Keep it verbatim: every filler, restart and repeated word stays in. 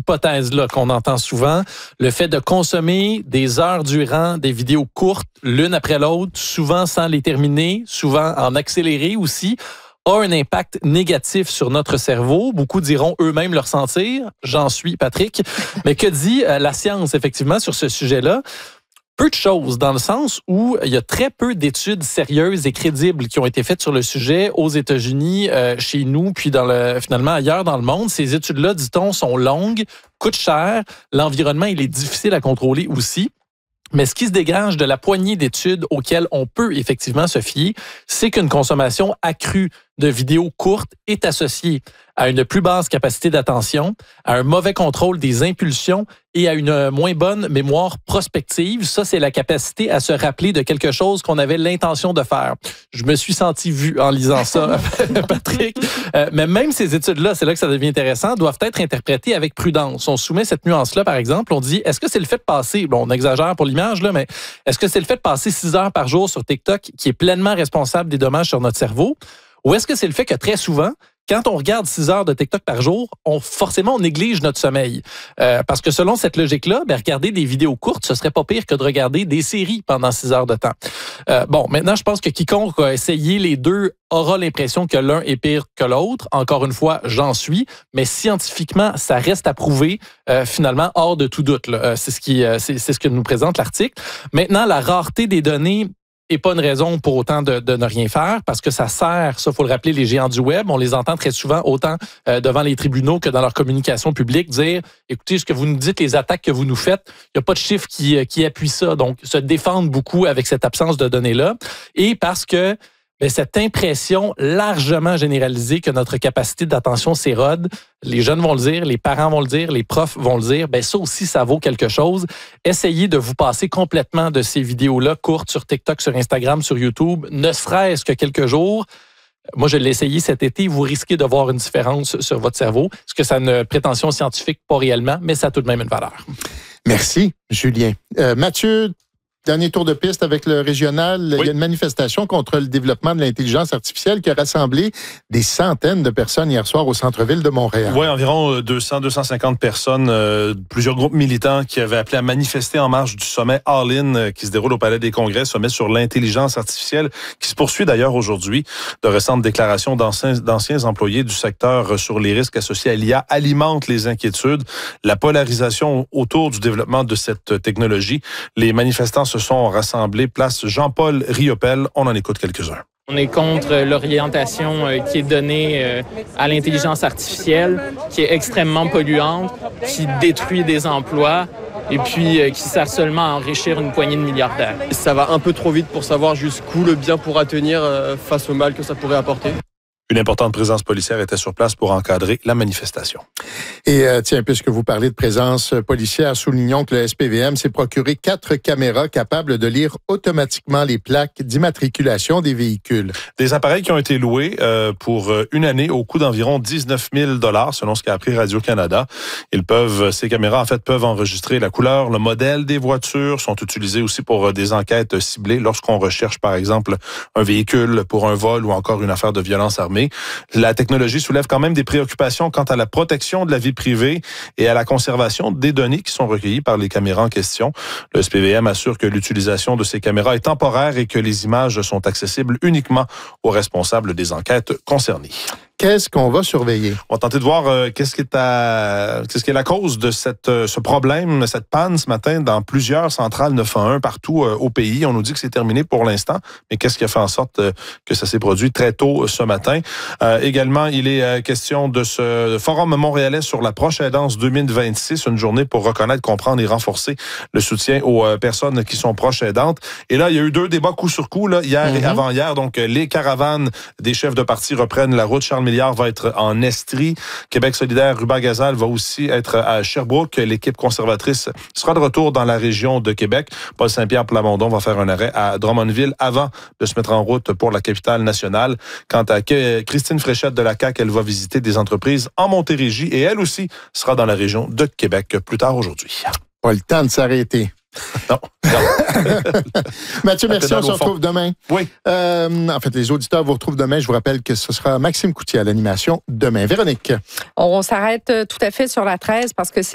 hypothèse-là qu'on entend souvent, le fait de consommer des heures durant des vidéos courtes, l'une après l'autre, souvent sans les terminer, souvent en accéléré aussi, a un impact négatif sur notre cerveau. Beaucoup diront eux-mêmes le ressentir. J'en suis, Patrick. Mais que dit euh, la science, effectivement, sur ce sujet-là? Peu de choses, dans le sens où il y a très peu d'études sérieuses et crédibles qui ont été faites sur le sujet aux États-Unis, euh, chez nous, puis dans le, finalement ailleurs dans le monde. Ces études-là, dit-on, sont longues, coûtent cher. L'environnement, il est difficile à contrôler aussi. Mais ce qui se dégage de la poignée d'études auxquelles on peut effectivement se fier, c'est qu'une consommation accrue de vidéos courtes est associée à une plus basse capacité d'attention, à un mauvais contrôle des impulsions et à une moins bonne mémoire prospective. Ça, c'est la capacité à se rappeler de quelque chose qu'on avait l'intention de faire. Je me suis senti vu en lisant ça, Patrick. Euh, mais même ces études-là, c'est là que ça devient intéressant, doivent être interprétées avec prudence. On soumet cette nuance-là, par exemple. On dit, est-ce que c'est le fait de passer, bon, on exagère pour l'image, là, mais est-ce que c'est le fait de passer six heures par jour sur TikTok qui est pleinement responsable des dommages sur notre cerveau? Ou est-ce que c'est le fait que très souvent, quand on regarde six heures de TikTok par jour, on forcément on néglige notre sommeil. Euh, parce que selon cette logique-là, ben, regarder des vidéos courtes, ce serait pas pire que de regarder des séries pendant six heures de temps. Euh, bon, maintenant, je pense que quiconque a essayé les deux aura l'impression que l'un est pire que l'autre. Encore une fois, j'en suis. Mais scientifiquement, ça reste à prouver, euh, finalement, hors de tout doute. Là. Euh, c'est ce qui, euh, c'est, c'est ce que nous présente l'article. Maintenant, la rareté des données et pas une raison pour autant de, de ne rien faire, parce que ça sert, ça faut le rappeler, les géants du web, on les entend très souvent autant euh, devant les tribunaux que dans leur communication publique dire, écoutez, ce que vous nous dites, les attaques que vous nous faites, il n'y a pas de chiffre qui, qui appuie ça. Donc, se défendre beaucoup avec cette absence de données-là. Et parce que mais cette impression largement généralisée que notre capacité d'attention s'érode, les jeunes vont le dire, les parents vont le dire, les profs vont le dire, ben ça aussi, ça vaut quelque chose. Essayez de vous passer complètement de ces vidéos-là courtes sur TikTok, sur Instagram, sur YouTube, ne serait-ce que quelques jours. Moi, je l'ai essayé cet été. Vous risquez de voir une différence sur votre cerveau. Est-ce que ça a une prétention scientifique? Pas réellement, mais ça a tout de même une valeur. Merci, Julien. Euh, Mathieu, dernier tour de piste avec le régional. Oui. Il y a une manifestation contre le développement de l'intelligence artificielle qui a rassemblé des centaines de personnes hier soir au centre-ville de Montréal. Oui, environ deux cents à deux cent cinquante personnes, euh, plusieurs groupes militants qui avaient appelé à manifester en marge du sommet All-In euh, qui se déroule au Palais des Congrès, sommet sur l'intelligence artificielle qui se poursuit d'ailleurs aujourd'hui. De récentes déclarations d'anciens, d'anciens employés du secteur sur les risques associés à l'I A alimentent les inquiétudes. La polarisation autour du développement de cette technologie. Les manifestants se sont rassemblés place Jean-Paul Riopel. On en écoute quelques-uns. On est contre l'orientation qui est donnée à l'intelligence artificielle, qui est extrêmement polluante, qui détruit des emplois et puis qui sert seulement à enrichir une poignée de milliardaires. Ça va un peu trop vite pour savoir jusqu'où le bien pourra tenir face au mal que ça pourrait apporter. Une importante présence policière était sur place pour encadrer la manifestation. Et euh, tiens, puisque vous parlez de présence policière, soulignons que le S P V M s'est procuré quatre caméras capables de lire automatiquement les plaques d'immatriculation des véhicules. Des appareils qui ont été loués euh, pour une année au coût d'environ dix-neuf mille dollars, selon ce qu'a appris Radio-Canada. Ils peuvent, ces caméras, en fait, peuvent enregistrer la couleur, le modèle des voitures, sont utilisées aussi pour des enquêtes ciblées lorsqu'on recherche, par exemple, un véhicule pour un vol ou encore une affaire de violence armée. La technologie soulève quand même des préoccupations quant à la protection de la vie privée et à la conservation des données qui sont recueillies par les caméras en question. Le S P V M assure que l'utilisation de ces caméras est temporaire et que les images sont accessibles uniquement aux responsables des enquêtes concernées. Qu'est-ce qu'on va surveiller? On va tenter de voir euh, qu'est-ce qui est à, qu'est-ce qui est la cause de cette, euh, ce problème, cette panne ce matin dans plusieurs centrales neuf un un partout euh, au pays. On nous dit que c'est terminé pour l'instant, mais qu'est-ce qui a fait en sorte euh, que ça s'est produit très tôt euh, ce matin? Euh, également, il est euh, question de ce forum montréalais sur la proche aidance deux mille vingt-six, une journée pour reconnaître, comprendre et renforcer le soutien aux euh, personnes qui sont proches aidantes. Et là, il y a eu deux débats coup sur coup, là, hier mm-hmm. et avant-hier. Donc, euh, les caravanes des chefs de parti reprennent la route Charles Milliard va être en Estrie. Québec solidaire, Ruben Gazal va aussi être à Sherbrooke. L'équipe conservatrice sera de retour dans la région de Québec. Paul Saint-Pierre Plamondon va faire un arrêt à Drummondville avant de se mettre en route pour la capitale nationale. Quant à Christine Fréchette de la C A Q, elle va visiter des entreprises en Montérégie et elle aussi sera dans la région de Québec plus tard aujourd'hui. Pas le temps de s'arrêter. Non. non. Mathieu, merci. On se retrouve demain. Oui. Euh, en fait, les auditeurs vous retrouvent demain. Je vous rappelle que ce sera Maxime Coutier à l'animation demain. Véronique. On s'arrête tout à fait sur la treize parce que c'est